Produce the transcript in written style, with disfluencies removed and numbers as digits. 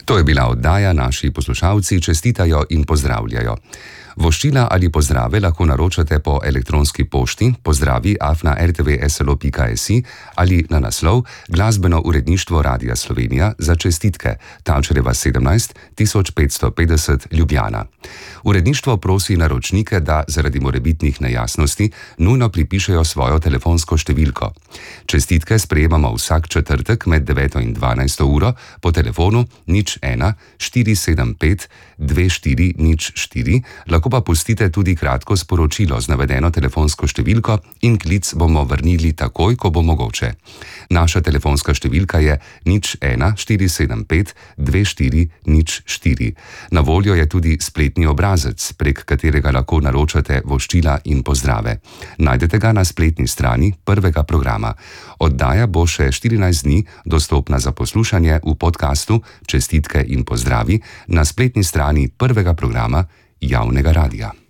To je bila oddaja, naši poslušalci čestitajo in pozdravljajo. Voščila ali pozdrave lahko naročate po elektronski pošti pozdravi@rtvslo.si ali na naslov Glasbeno uredništvo Radia Slovenija za čestitke, Tavčarjeva 17 1550 Ljubljana. Uredništvo prosi naročnike, da zaradi morebitnih nejasnosti nujno pripišejo svojo telefonsko številko. Čestitke sprejemamo vsak četrtek med 9 in 12 uro po telefonu 01 475 2404, lahko pa pustite tudi kratko sporočilo z navedeno telefonsko številko in klic bomo vrnili takoj, ko bo mogoče. Naša telefonska številka je 01 475 2404. Na voljo je tudi spletni obrazec, prek katerega lahko naročate voščila in pozdrave. Najdete ga na spletni strani prvega programa. Oddaja bo še 14 dni dostopna za poslušanje v podkastu Čestitke in pozdravi na spletni strani prvega programa javnega radia.